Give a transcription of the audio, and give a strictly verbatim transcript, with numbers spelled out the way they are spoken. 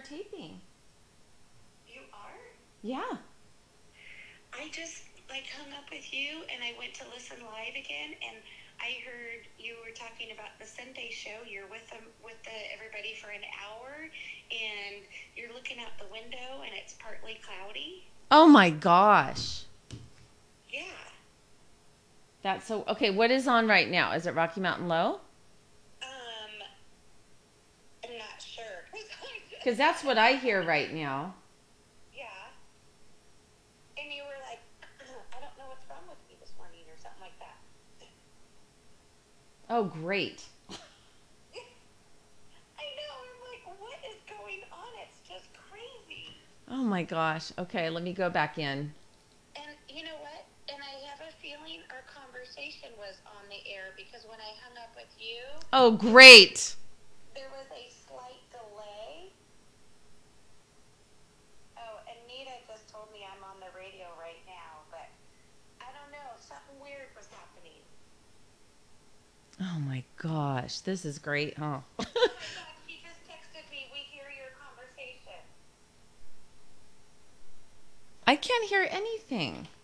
taping. You are? Yeah. I just like hung up with you and I went to listen live again and I heard you were talking about the Sunday show. You're with them with the everybody for an hour and you're looking out the window and it's partly cloudy. Oh my gosh. Yeah. That's so okay. What is on right now? Is it Rocky Mountain Low? Um, I'm not sure. Because that's what I hear right now. Yeah. And you were like, I don't know what's wrong with me this morning or something like that. Oh, great. I know. I'm like, what is going on? It's just crazy. Oh my gosh. Okay, let me go back in. And you know what? And I have a feeling our conversation was on the air because when I hung up with you, Oh, great. there was a slight delay. Oh, Anita just told me I'm on the radio right now, but I don't know. Something weird was happening. Oh my gosh. This is great, huh? Oh my God, she just texted me. We hear your conversation. I can't hear anything.